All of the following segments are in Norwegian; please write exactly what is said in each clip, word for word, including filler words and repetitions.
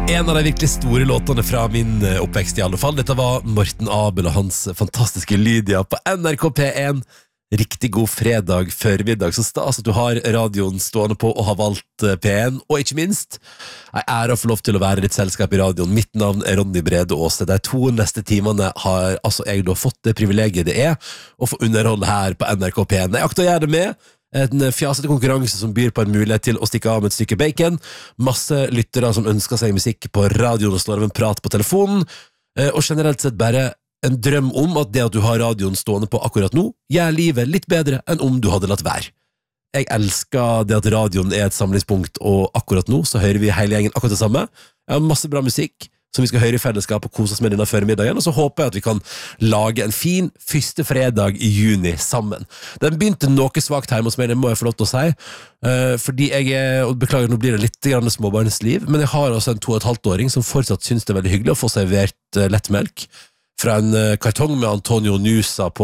En av de virkelig store låtene fra min oppvekst i alle fall. Dette var Morten Abel og hans fantastiske Lydia på N R K P én. Riktig god fredag førmiddag. Så stas at du har radioen stående på og har valgt P én. Og ikke minst, jeg er å få lov til å være ditt selskap i radioen. Mitt navn er Ronny Brede Aase. De to neste timene har altså jeg da fått det privilegiet det er å få underholde her på N R K P én. Jeg akter å gjøre det med en fjasete konkurranse som byr på en mulighet til å stikke av med et stykke bacon, masse lyttere som ønsker seg musikk på radioen og slår av en prat på telefonen, og generelt sett bare en drøm om at det at du har radioen stående på akkurat nå gjør livet litt bedre enn om du hadde latt være. Jeg elsker det at radioen er et samlingspunkt, og akkurat nå så hører vi hele gjengen akkurat det samme. Jeg har masse bra musikk som vi skal høre i fellesskap og kose oss med denne føremiddagen, og så håper jeg at vi kan lage en fin første fredag i juni sammen. Den begynte noe svagt hjemme hos meg, det må jeg få lov til å si, uh, fordi jeg er, og beklager, nå blir det litt grann småbarnsliv, men jeg har også en to og et halvt åring som fortsatt synes det er veldig hyggelig å få servert uh, lettmelk fra en uh, kartong med Antonio Nusa på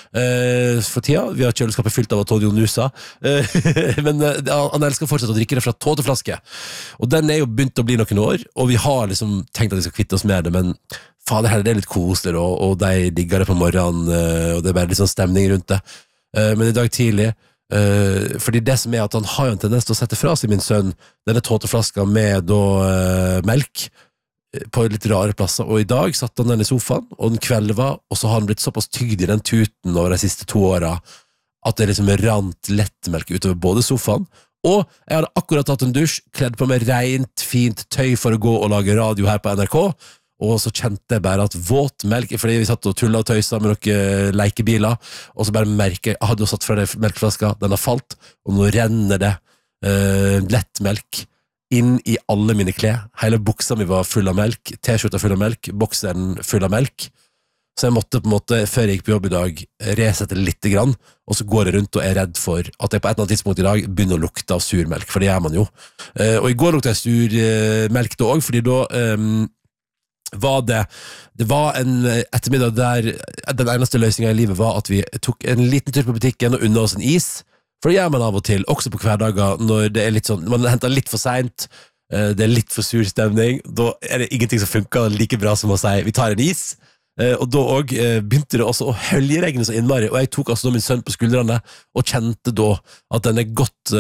uh, for tida. Vi har kjøleskapet fylt av Antonio Nusa, uh, men uh, han elsker fortsatt å drikke det fra tåteflaske. Og den er jo begynt å bli noen år, og vi har liksom tenkt at vi skal kvitte oss med det, men fader her, det er litt koselig, og, og de digger det på morgenen, uh, og det er bare litt sånn stemning rundt det. Uh, men i dag tidlig, uh, fordi det som er at han har jo en tendens til å sette fra seg min sønn, denne tåteflaska med da uh, melk, på litt rare plasser, og i dag satt han den i sofaen, og den kvelva, og så har han blitt såpass tygd i den tuten over de siste to åra, at det liksom rant lettmelk utover både sofaen, og jeg hadde akkurat tatt en dusj, kledd på med rent, fint tøy for å gå og lage radio her på N R K, og så kjente jeg bare at våt melk, fordi vi satt og tullet og tøysa med noen leikebiler, og så bare merker jeg, jeg hadde jo satt fra det melkflaska, den har falt, og nå renner det uh, lettmelk inn i alle mine klær. Hele buksa mi var full av melk, t-skjorta full av melk, bokseren full av melk. Så jeg måtte på en måte, før jeg gikk på jobb i dag, resette litt grann, og så går jeg rundt og er redd for at jeg på et eller annet tidspunkt i dag begynner å lukte av surmelk, for det gjør man jo. Uh, og i går lukte jeg surmelk da også, fordi da um, var det, det var en ettermiddag der den eneste løsningen i livet var at vi tok en liten tur på butikken og unna oss en is. For det gjør man av og til, også på hverdager, når det er litt sånn, man henter litt for sent, det er litt for sur stemning, da er det ingenting som funker like bra som å si, vi tar en is, og da også begynte det også å høljeregne så innmari, og jeg tok altså min sønn på skuldrene, og kjente da at denne godt,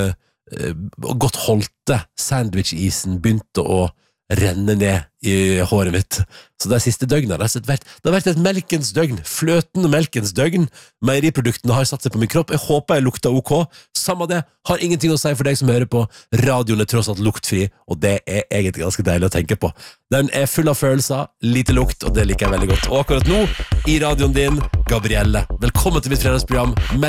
godt holdte sandwich-isen begynte å renne ned i håret mitt. Så det siste døgnet det har vært, det har vært et melkens døgn, fløtende melkens døgn. Meieriproduktene har satt seg på min kropp. Jeg håper jeg lukter ok. Samme det, har ingenting å si for deg som hører på. Radioen er tross alt luktfri, og det er egentlig ganske deilig å tenke på. Den er full av følelser, lite lukt, og det liker jeg veldig godt. Og akkurat nå, i radioen din, Gabrielle. Velkommen til mitt fredagsprogram.